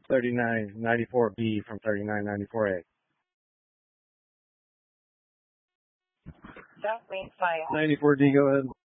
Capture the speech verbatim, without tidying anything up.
thirty-nine ninety-four B from thirty-nine ninety-four A. That means fire. ninety-four D, go ahead.